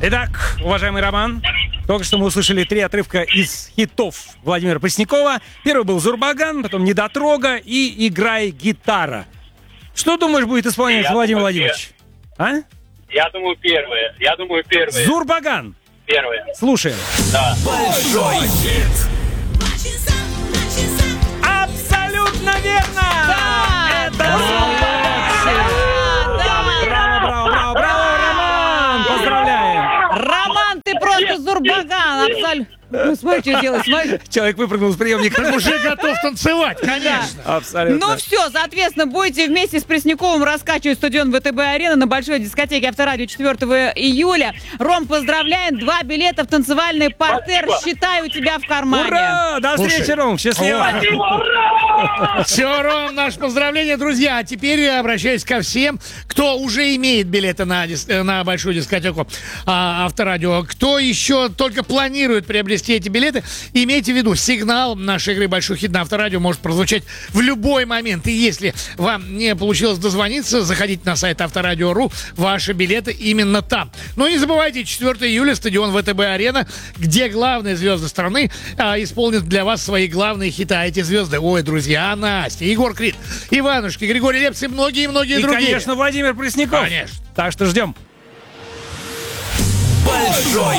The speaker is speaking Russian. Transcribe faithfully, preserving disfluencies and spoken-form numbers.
Итак, уважаемый Роман, только что мы услышали три отрывка из хитов Владимира Преснякова. Первый был «Зурбаган», потом «Недотрога» и «Играй гитара». Что думаешь, будет исполнять Я Владимир думаю, Владимирович? А? Я думаю, первые. Я думаю, первые. «Зурбаган». Первые. Слушаем. Да. Большой хит. Абсолютно верно! Да! Это Да! «Зурбаган». Браво, браво, браво, браво, Роман! Поздравляем! Роман, ты просто Зурбаган, абсолютно. Ну, смотри, что делать, смотри. Человек выпрыгнул с приемника. Уже готов танцевать, конечно. Абсолютно. Ну все, соответственно, будете вместе с Пресняковым раскачивать стадион ВТБ-арена на большой дискотеке Авторадио четвёртого июля. Ром, поздравляем, два билета в танцевальный партер. Спасибо. Считай, у тебя в кармане. Ура! До встречи, Слушай, Ром! Счастливо! Все, Ром, наше поздравление, друзья. А теперь я обращаюсь ко всем, кто уже имеет билеты на, дис- э, на большую дискотеку а, Авторадио. Кто еще только планирует приобрести эти билеты, имейте в виду, сигнал нашей игры «Большой хит» на Авторадио может прозвучать в любой момент. И если вам не получилось дозвониться, заходите на сайт авторадио точка ру. Ваши билеты именно там. Но не забывайте, четвёртого июля стадион ВТБ-арена, где главные звезды страны а, исполнят для вас свои главные хиты. А эти звезды, ой, друзья, Настя, Егор Крид, Иванушки, Григорий Лепс и многие-многие И, другие. конечно, Владимир Пресняков. Конечно. Так что ждем. Большой